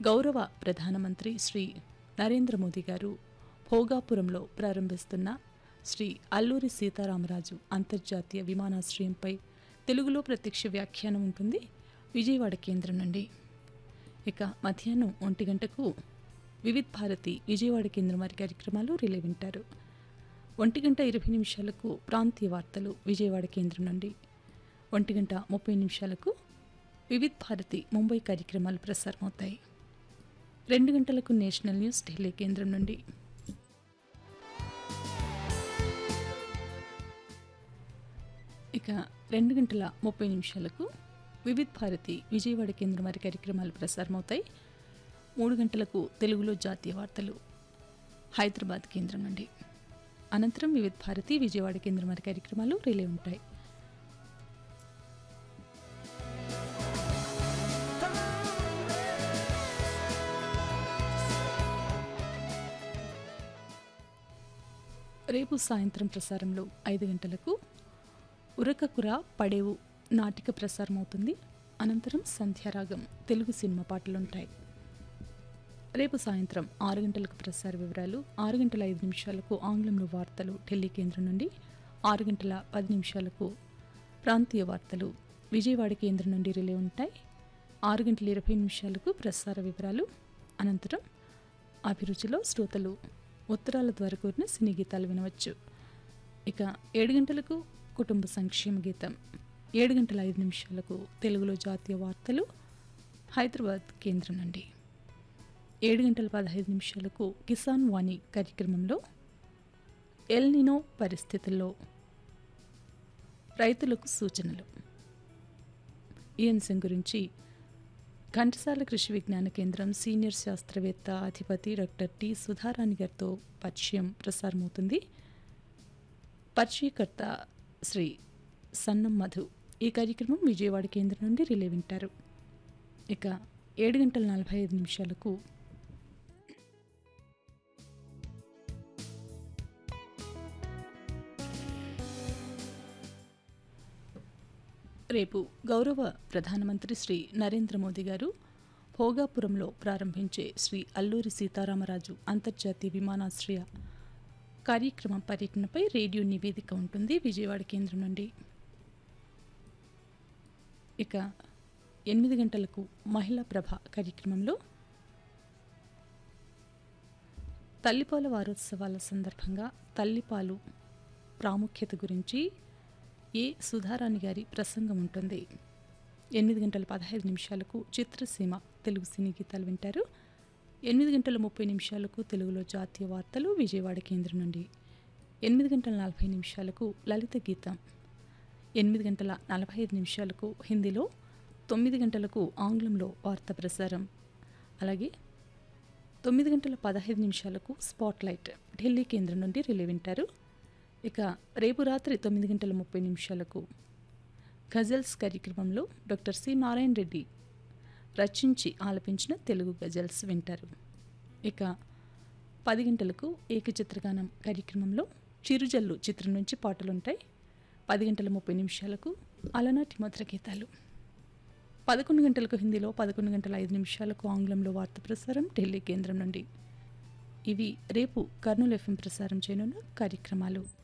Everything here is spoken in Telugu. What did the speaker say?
గౌరవ ప్రధానమంత్రి శ్రీ నరేంద్ర మోదీ గారు భోగాపురంలో ప్రారంభిస్తున్న శ్రీ అల్లూరి సీతారామరాజు అంతర్జాతీయ విమానాశ్రయంపై తెలుగులో ప్రత్యక్ష వ్యాఖ్యానం ఉంటుంది విజయవాడ కేంద్రం నుండి. ఇక మధ్యాహ్నం 1 గంటకు వివిధ్ భారతి విజయవాడ కేంద్రం వారి కార్యక్రమాలు రిలే వింటారు. 1 గంట 20 నిమిషాలకు ప్రాంతీయ వార్తలు విజయవాడ కేంద్రం నుండి. 1 గంట 30 నిమిషాలకు వివిధ్ భారతి ముంబై కార్యక్రమాలు ప్రసారమవుతాయి. 2 గంటలకు నేషనల్ న్యూస్ ఢిల్లీ కేంద్రం నుండి. ఇక 2 గంటల 30 నిమిషాలకు వివిధ్ భారతి విజయవాడ కేంద్రం వారి కార్యక్రమాలు ప్రసారమవుతాయి. 3 గంటలకు తెలుగులో జాతీయ వార్తలు హైదరాబాద్ కేంద్రం నుండి. అనంతరం వివిధ్ భారతి విజయవాడ కేంద్రం వారి కార్యక్రమాలు రిలే ఉంటాయి. రేపు సాయంత్రం ప్రసారంలో 5 గంటలకు ఉరకకుర పడేవు నాటిక ప్రసారమవుతుంది. అనంతరం సంధ్యారాగం తెలుగు సినిమా పాటలుంటాయి. రేపు సాయంత్రం 6 గంటలకు ప్రసార వివరాలు, 6 గంటల 5 నిమిషాలకు ఆంగ్లంలో వార్తలు ఢిల్లీ కేంద్రం నుండి, 6 గంటల 10 నిమిషాలకు ప్రాంతీయ వార్తలు విజయవాడ కేంద్రం నుండి రిలే ఉంటాయి. 6 గంటల 20 నిమిషాలకు ప్రసార వివరాలు. అనంతరం అభిరుచిలో శ్రోతలు ఉత్తరాల ద్వారా కోరిన సినీ గీతాలు వినవచ్చు. ఇక 7 గంటలకు కుటుంబ సంక్షేమ గీతం, 7 గంటల 5 నిమిషాలకు తెలుగులో జాతీయ వార్తలు హైదరాబాద్ కేంద్రం నుండి. 7 గంటల 15 నిమిషాలకు కిసాన్ వాణి కార్యక్రమంలో ఎల్ నినో పరిస్థితుల్లో రైతులకు సూచనలు ఈ అంశం గురించి ఘంటసాల కృషి విజ్ఞాన కేంద్రం సీనియర్ శాస్త్రవేత్త అధిపతి డాక్టర్ టి సుధారాణి గారితో పరిచయం ప్రసారమవుతుంది. పరిచయకర్త శ్రీ సన్నం మధు. ఈ కార్యక్రమం విజయవాడ కేంద్రం నుండి రిలే వింటారు. ఇక 7 గంటల 45 నిమిషాలకు రేపు గౌరవ ప్రధానమంత్రి శ్రీ నరేంద్ర మోదీ గారు భోగాపురంలో ప్రారంభించే శ్రీ అల్లూరి సీతారామరాజు అంతర్జాతీయ విమానాశ్రయ కార్యక్రమం పర్యటనపై రేడియో నివేదిక ఉంటుంది విజయవాడ కేంద్రం నుండి. ఇక 8 గంటలకు మహిళా ప్రభ కార్యక్రమంలో తల్లిపాల వారోత్సవాల సందర్భంగా తల్లిపాలు ప్రాముఖ్యత గురించి ఏ సుధారాణి గారి ప్రసంగం ఉంటుంది. 8 గంటల 15 నిమిషాలకు చిత్రసీమ తెలుగు సినీ గీతాలు వింటారు. 8 గంటల 30 నిమిషాలకు తెలుగులో జాతీయ వార్తలు విజయవాడ కేంద్రం నుండి. 8 గంటల 40 నిమిషాలకు లలిత గీతం, 8 గంటల 45 నిమిషాలకు హిందీలో, 9 గంటలకు ఆంగ్లంలో వార్త ప్రసారం, అలాగే 9 గంటల 15 నిమిషాలకు స్పాట్లైట్ ఢిల్లీ కేంద్రం నుండి రిలే వింటారు. ఇక రేపు రాత్రి 9 గంటల 30 నిమిషాలకు గజల్స్ కార్యక్రమంలో డాక్టర్ సి నారాయణ రెడ్డి రచించి ఆలపించిన తెలుగు గజల్స్ వింటారు. ఇక 10 గంటలకు ఏకచిత్రగానం కార్యక్రమంలో చిరుజల్లు చిత్రం నుంచి పాటలుంటాయి. 10 గంటల 30 నిమిషాలకు అలనాటి మధుర గీతాలు. 11 గంటలకు హిందీలో, 11 గంటల 5 నిమిషాలకు ఆంగ్లంలో వార్త ప్రసారం ఢిల్లీ కేంద్రం నుండి. ఇవి రేపు కర్నూలు ఎఫ్ఎం ప్రసారం చేయనున్న కార్యక్రమాలు.